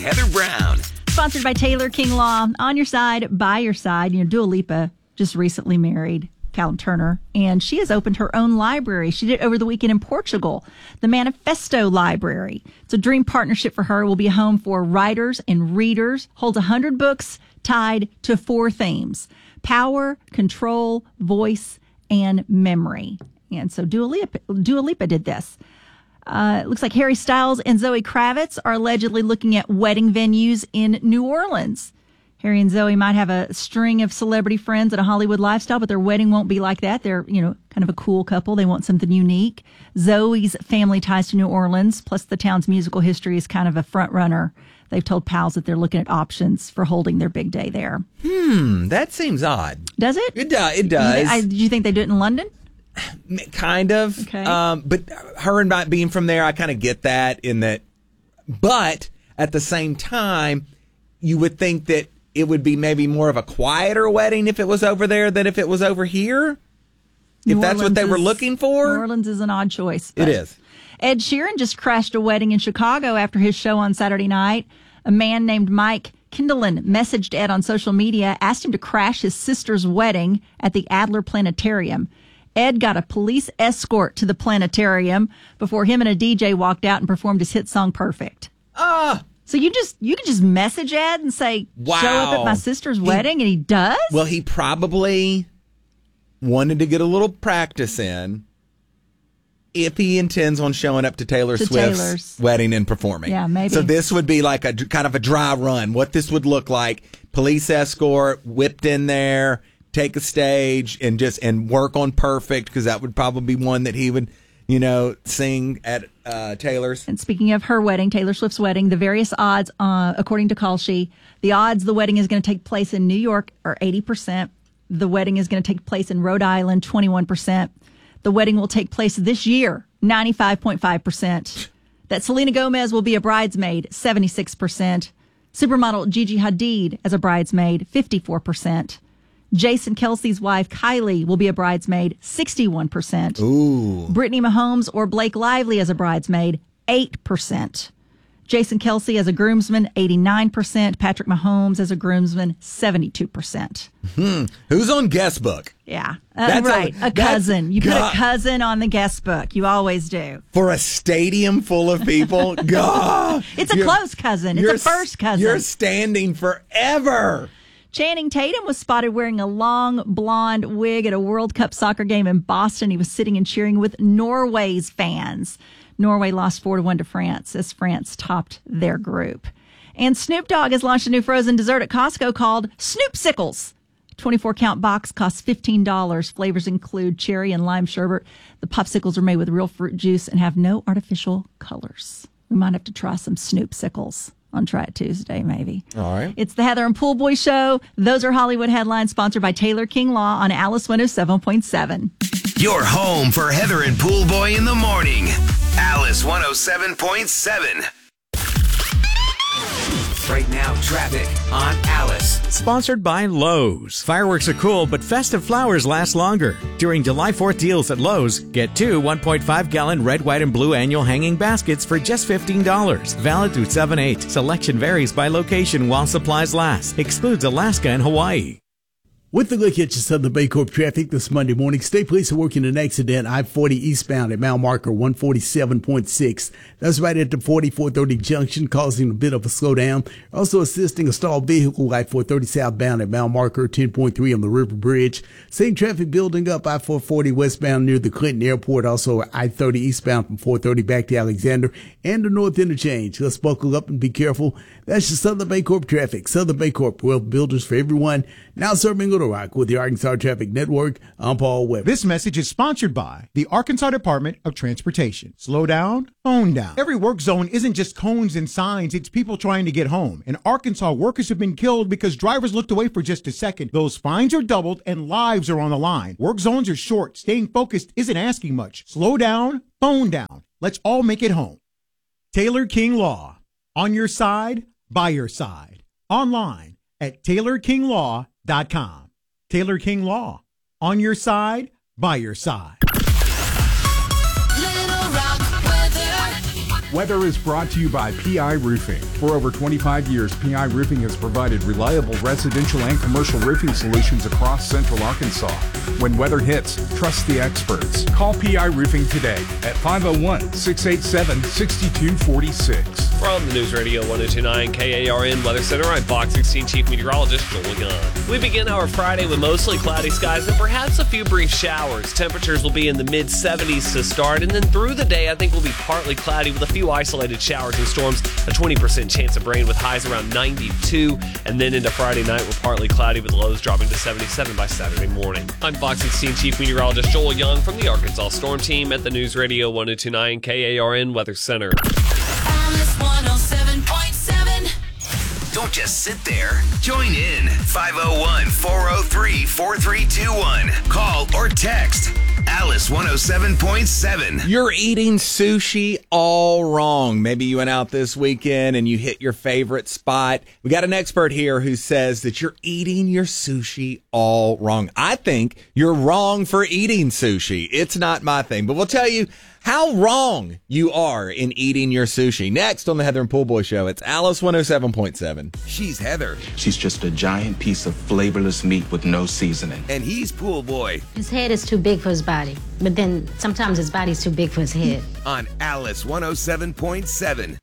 Heather Brown. Sponsored by Taylor King Law. On your side, by your side. Dua Lipa just recently married Callum Turner, and she has opened her own library. She did it over the weekend in Portugal, the Manifesto Library. It's a dream partnership for her. It will be a home for writers and readers. Holds 100 books tied to 4 themes: power, control, voice, and memory. And so Dua Lipa did this. It looks like Harry Styles and Zoe Kravitz are allegedly looking at wedding venues in New Orleans. Harry and Zoe might have a string of celebrity friends and a Hollywood lifestyle, but their wedding won't be like that. They're, kind of a cool couple. They want something unique. Zoe's family ties to New Orleans, plus the town's musical history is kind of a front runner. They've told pals that they're looking at options for holding their big day there. That seems odd. Does it? It does. Do you think they do it in London? Kind of. Okay. But her and not being from there, I kind of get that but at the same time, you would think that it would be maybe more of a quieter wedding if it was over there than if it was over here. If that's what they were looking for. New Orleans is an odd choice. It is. Ed Sheeran just crashed a wedding in Chicago after his show on Saturday night. A man named Mike Kindlin messaged Ed on social media, asked him to crash his sister's wedding at the Adler Planetarium. Ed got a police escort to the planetarium before him and a DJ walked out and performed his hit song Perfect. So you can just message Ed and say, wow, show up at my sister's wedding, and he does? Well, he probably wanted to get a little practice in if he intends on showing up to Taylor Swift's wedding and performing. Yeah, maybe. So this would be like a kind of a dry run. What this would look like: police escort, whipped in there, take a stage, and work on Perfect, because that would probably be one that he would, sing at Taylor's. And speaking of her wedding, Taylor Swift's wedding, the various odds, according to Kalshi, the odds the wedding is going to take place in New York are 80%. The wedding is going to take place in Rhode Island, 21%. The wedding will take place this year, 95.5%. That Selena Gomez will be a bridesmaid, 76%. Supermodel Gigi Hadid as a bridesmaid, 54%. Jason Kelsey's wife, Kylie, will be a bridesmaid, 61%. Ooh. Brittany Mahomes or Blake Lively as a bridesmaid, 8%. Jason Kelsey as a groomsman, 89%. Patrick Mahomes as a groomsman, 72%. Who's on guest book? Yeah, right. A cousin. You put a cousin on the guest book. You always do. For a stadium full of people? God. It's a close cousin. It's a first cousin. You're standing forever. Channing Tatum was spotted wearing a long blonde wig at a World Cup soccer game in Boston. He was sitting and cheering with Norway's fans. Norway lost 4-1 to France as France topped their group. And Snoop Dogg has launched a new frozen dessert at Costco called Snoopsicles. 24-count box costs $15. Flavors include cherry and lime sherbet. The popsicles are made with real fruit juice and have no artificial colors. We might have to try some Snoopsicles on Try It Tuesday, maybe. All right. It's the Heather and Pool Boy Show. Those are Hollywood headlines, sponsored by Taylor King Law on Alice 107.7. Your home for Heather and Pool Boy in the morning. Alice 107.7. Right now, traffic on Alice. Sponsored by Lowe's. Fireworks are cool, but festive flowers last longer. During July 4th deals at Lowe's, get 2 1.5-gallon red, white, and blue annual hanging baskets for just $15. Valid through 7/8. Selection varies by location while supplies last. Excludes Alaska and Hawaii. With the look at your Southern Baycorp traffic this Monday morning, state police are working an accident I-40 eastbound at mile marker 147.6. That's right at the 4430 junction, causing a bit of a slowdown. Also assisting a stalled vehicle I-430 southbound at mile marker 10.3 on the River Bridge. Same traffic building up I-440 westbound near the Clinton Airport. Also I-30 eastbound from 430 back to Alexander and the North Interchange. Let's buckle up and be careful. That's your Southern Baycorp traffic. Southern Baycorp, wealth builders for everyone. Now serving Little Rock with the Arkansas Traffic Network. I'm Paul Webb. This message is sponsored by the Arkansas Department of Transportation. Slow down, phone down. Every work zone isn't just cones and signs. It's people trying to get home. In Arkansas, workers have been killed because drivers looked away for just a second. Those fines are doubled and lives are on the line. Work zones are short. Staying focused isn't asking much. Slow down, phone down. Let's all make it home. Taylor King Law. On your side, by your side. Online at TaylorKingLaw.com. Taylor King Law. On your side, by your side. Little Rock weather. Weather is brought to you by PI Roofing. For over 25 years, PI Roofing has provided reliable residential and commercial roofing solutions across central Arkansas. When weather hits, trust the experts. Call PI Roofing today at 501-687-6246. From the News Radio 102.9 KARN Weather Center, I'm Fox 16 Chief Meteorologist Joel Gunn. We begin our Friday with mostly cloudy skies and perhaps a few brief showers. Temperatures will be in the mid-70s to start, and then through the day, I think will be partly cloudy with a few isolated showers and storms, a 20% chance of rain with highs around 92, and then into Friday night, we're partly cloudy with lows dropping to 77 by Saturday morning. I'm Fox 16 Chief Meteorologist Joel Young from the Arkansas Storm Team at the News Radio 102.9 KARN Weather Center. Alice 107.7. Don't just sit there. Join in. 501-403-4321. Call or text Alice 107.7. You're eating sushi all wrong. Maybe you went out this weekend and you hit your favorite spot. We got an expert here who says that you're eating your sushi all wrong. I think you're wrong for eating sushi. It's not my thing, but we'll tell you how wrong you are in eating your sushi. Next on the Heather and Pool Boy Show, it's Alice 107.7. She's Heather. She's just a giant piece of flavorless meat with no seasoning. And he's Pool Boy. His head is too big for his body, but then sometimes his body's too big for his head. On Alice 107.7.